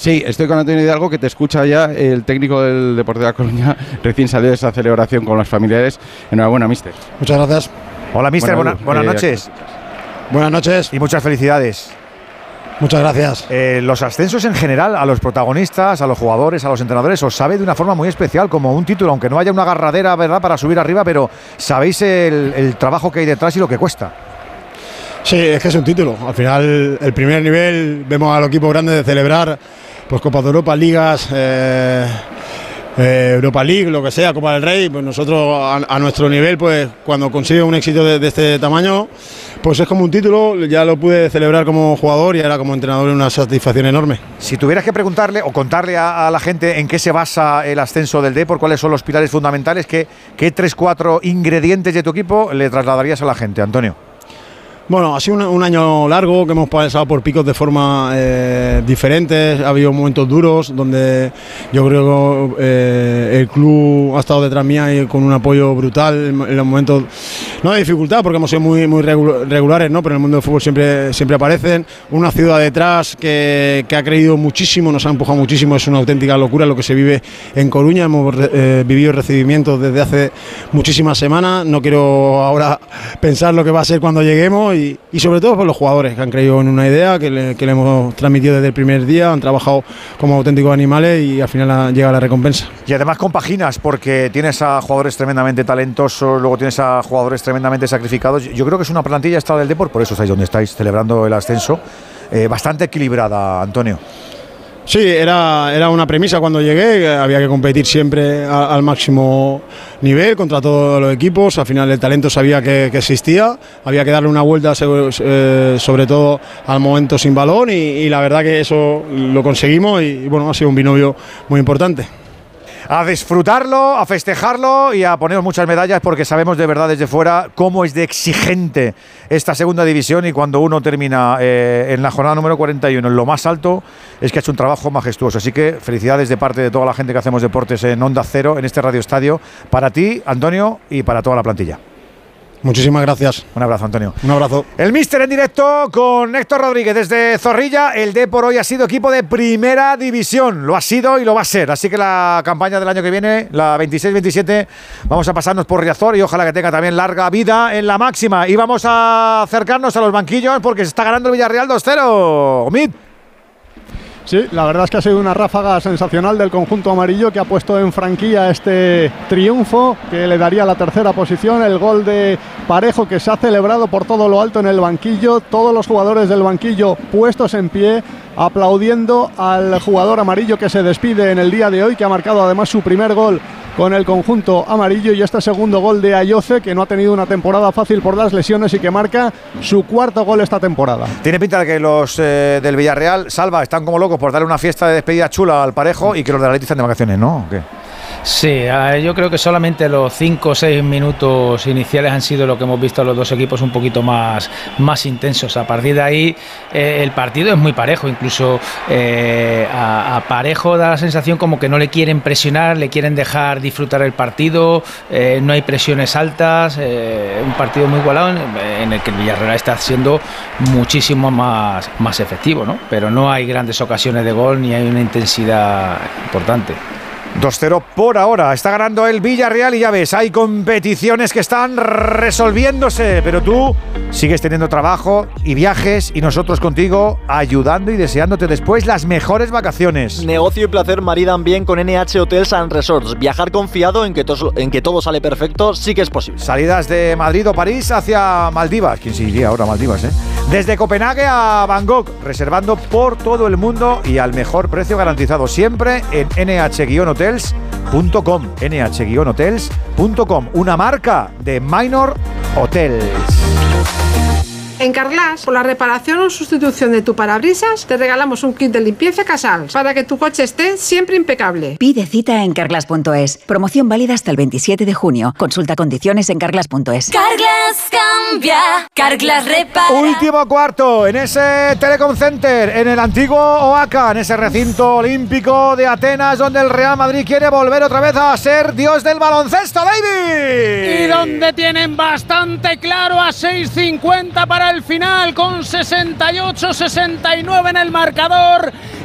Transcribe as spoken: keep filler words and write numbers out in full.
Sí, estoy con Antonio Hidalgo, que te escucha ya, el técnico del Deportivo de La Coruña, recién salió de esa celebración con los familiares. Enhorabuena, míster. Muchas gracias. Hola, míster, Buena, buena, buenas eh, noches. Buenas noches. Y muchas felicidades. Muchas gracias. Eh, los ascensos en general, a los protagonistas, a los jugadores, a los entrenadores, os sabe de una forma muy especial, como un título, aunque no haya una agarradera, ¿verdad?, para subir arriba, pero sabéis el, el trabajo que hay detrás y lo que cuesta. Sí, es que es un título. Al final, el primer nivel, vemos al equipo grande de celebrar pues Copas de Europa, Ligas, eh, eh, Europa League, lo que sea, Copa del Rey. Pues nosotros, a, a nuestro nivel, pues cuando consigue un éxito de, de este tamaño, pues es como un título. Ya lo pude celebrar como jugador y ahora como entrenador es una satisfacción enorme. Si tuvieras que preguntarle o contarle a, a la gente en qué se basa el ascenso del Depor, cuáles son los pilares fundamentales, qué, qué tres, cuatro ingredientes de tu equipo le trasladarías a la gente, Antonio. Bueno, ha sido un, un año largo que hemos pasado por picos de forma eh, diferentes. Ha habido momentos duros donde yo creo que eh, el club ha estado detrás mía y con un apoyo brutal en los momentos, no de dificultad porque hemos sido muy, muy regulares, ¿no? Pero en el mundo del fútbol siempre, siempre aparecen. Una ciudad detrás que, que ha creído muchísimo, nos ha empujado muchísimo. Es una auténtica locura lo que se vive en Coruña. Hemos eh, vivido recibimientos desde hace muchísimas semanas. No quiero ahora pensar lo que va a ser cuando lleguemos. Y, y sobre todo por los jugadores que han creído en una idea que le, que le hemos transmitido desde el primer día, han trabajado como auténticos animales y al final llega la recompensa. Y además compaginas porque tienes a jugadores tremendamente talentosos, luego tienes a jugadores tremendamente sacrificados. Yo creo que es una plantilla esta del Depor, por eso estáis donde estáis celebrando el ascenso, eh, bastante equilibrada, Antonio. Sí, era, era una premisa cuando llegué, que había que competir siempre a, al máximo nivel contra todos los equipos. Al final el talento sabía que, que existía, había que darle una vuelta eh, sobre todo al momento sin balón y, y la verdad que eso lo conseguimos y, y bueno, ha sido un binomio muy importante. A disfrutarlo, a festejarlo y a poneros muchas medallas porque sabemos de verdad desde fuera cómo es de exigente esta segunda división y cuando uno termina eh, en la jornada número cuarenta y uno en lo más alto es que ha hecho un trabajo majestuoso. Así que felicidades de parte de toda la gente que hacemos deportes en Onda Cero, en este Radio Estadio, para ti, Antonio, y para toda la plantilla. Muchísimas gracias. Un abrazo, Antonio. Un abrazo. El míster en directo con Héctor Rodríguez desde Zorrilla. El Depor hoy ha sido equipo de primera división. Lo ha sido y lo va a ser. Así que la campaña del año que viene, la veintiséis veintisiete, vamos a pasarnos por Riazor y ojalá que tenga también larga vida en la máxima. Y vamos a acercarnos a los banquillos porque se está ganando el Villarreal dos cero. Omid. Sí, la verdad es que ha sido una ráfaga sensacional del conjunto amarillo que ha puesto en franquilla este triunfo que le daría la tercera posición. El gol de Parejo que se ha celebrado por todo lo alto en el banquillo. Todos los jugadores del banquillo puestos en pie, aplaudiendo al jugador amarillo que se despide en el día de hoy, que ha marcado además su primer gol con el conjunto amarillo y este segundo gol de Ayoce, que no ha tenido una temporada fácil por las lesiones y que marca su cuarto gol esta temporada. Tiene pinta de que los eh, del Villarreal, Salva, están como locos por darle una fiesta de despedida chula al Parejo y que los de la Atleti están de vacaciones, ¿no? ¿O qué? Sí, yo creo que solamente los cinco o seis minutos iniciales han sido lo que hemos visto a los dos equipos un poquito más, más intensos. A partir de ahí eh, el partido es muy parejo, incluso eh, a, a Parejo da la sensación como que no le quieren presionar, le quieren dejar disfrutar el partido, eh, no hay presiones altas, eh, un partido muy igualado en, en el que el Villarreal está siendo muchísimo más, más efectivo, ¿no? Pero no hay grandes ocasiones de gol ni hay una intensidad importante. dos cero por ahora, está ganando el Villarreal y ya ves, hay competiciones que están resolviéndose, pero tú sigues teniendo trabajo y viajes y nosotros contigo ayudando y deseándote después las mejores vacaciones. Negocio y placer maridan bien con N H Hotels and Resorts. Viajar confiado en que, to- en que todo sale perfecto sí que es posible. Salidas de Madrid o París hacia Maldivas. ¿Quién se iría ahora a Maldivas, eh? Desde Copenhague a Bangkok, reservando por todo el mundo y al mejor precio garantizado, siempre en N H hotels punto com. N H hotels punto com, una marca de Minor Hotels. En Carglass, por la reparación o sustitución de tu parabrisas, te regalamos un kit de limpieza Casals para que tu coche esté siempre impecable. Pide cita en carglass punto es. Promoción válida hasta el veintisiete de junio. Consulta condiciones en carglass punto es. Carglass cambia, Carglass repara. Último cuarto en ese Telecom Center, en el antiguo Oaca, en ese recinto olímpico de Atenas, donde el Real Madrid quiere volver otra vez a ser dios del baloncesto, David. Y donde tienen bastante claro a seis cincuenta para el final, con sesenta y ocho sesenta y nueve en el marcador,